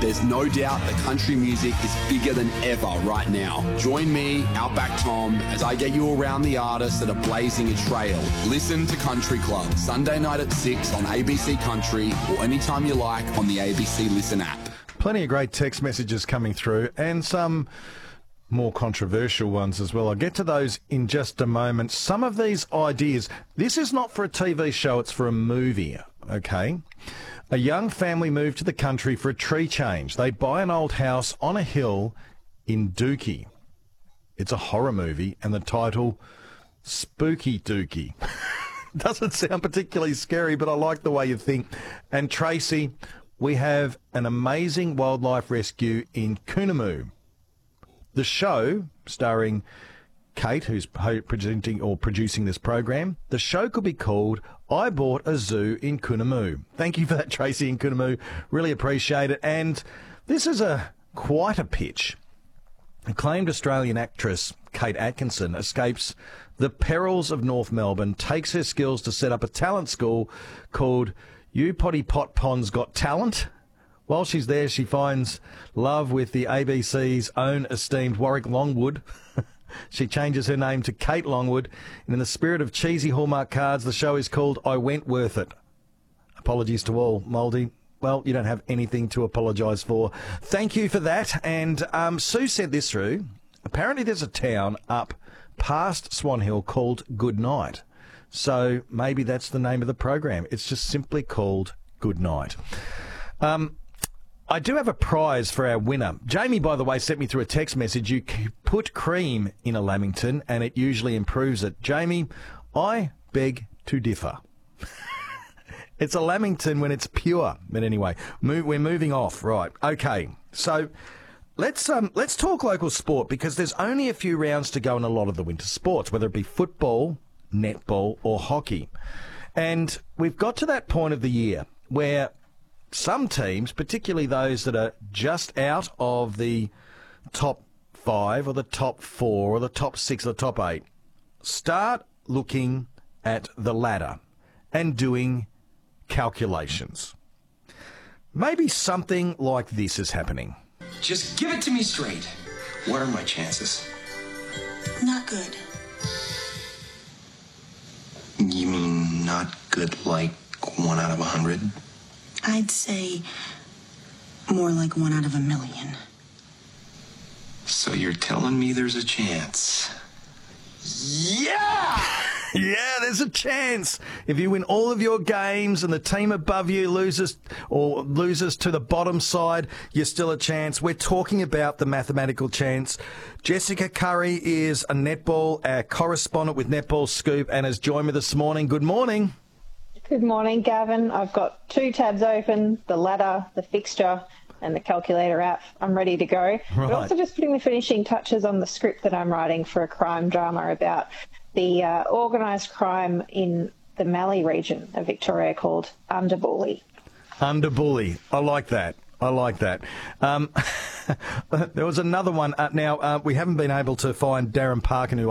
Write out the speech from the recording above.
There's no doubt that country music is bigger than ever right now. Join me, Outback Tom, as I get you around the artists that are blazing a trail. Listen to Country Club, Sunday night at 6 on ABC Country or anytime you like on the ABC Listen app. Plenty of great text messages coming through and some more controversial ones as well. I'll get to those in just a moment. Some of these ideas, this is not for a TV show, it's for a movie, okay? A young family moved to the country for a tree change. They buy an old house on a hill in Dookie. It's a horror movie, and the title, Spooky Dookie. Doesn't sound particularly scary, but I like the way you think. And Tracy, we have an amazing wildlife rescue in Coonamoo. The show, starring Kate, who's presenting or producing this program, the show could be called I Bought a Zoo in Coonamoo. Thank you for that, Tracy in Coonamoo. Really appreciate it. And this is quite a pitch. Acclaimed Australian actress Kate Atkinson escapes the perils of North Melbourne, takes her skills to set up a talent school called You Potty Pot Ponds Got Talent. While she's there, she finds love with the ABC's own esteemed Warwick Longwood. She changes her name to Kate Longwood. And in the spirit of cheesy Hallmark cards, the show is called I Went Worth It. Apologies to all, Mouldy. Well, you don't have anything to apologise for. Thank you for that. And Sue sent this through. Apparently there's a town up past Swan Hill called Goodnight. So maybe that's the name of the program. It's just simply called Goodnight. I do have a prize for our winner. Jamie, by the way, sent me through a text message. You put cream in a Lamington and it usually improves it. Jamie, I beg to differ. It's a Lamington when it's pure. But anyway, we're moving off. Right. Okay. So let's talk local sport, because there's only a few rounds to go in a lot of the winter sports, whether it be football, netball or hockey. And we've got to that point of the year where some teams, particularly those that are just out of the top 5 or the top 4 or the top 6 or the top 8, start looking at the ladder and doing calculations. Maybe something like this is happening. Just give it to me straight. What are my chances? Not good. You mean not good like 1 out of 100? I'd say more like 1 out of 1,000,000. So you're telling me there's a chance? Yeah! Yeah, there's a chance. If you win all of your games and the team above you loses to the bottom side, you're still a chance. We're talking about the mathematical chance. Jessica Curry is a netball correspondent with Netball Scoop and has joined me this morning. Good morning. Good morning, Gavin. I've got 2 tabs open, the ladder, the fixture, and the calculator app. I'm ready to go. Right. But also just putting the finishing touches on the script that I'm writing for a crime drama about the organised crime in the Mallee region of Victoria called Underbully. Underbully. I like that. I like that. There was another one. Now, we haven't been able to find Darren Parkin, who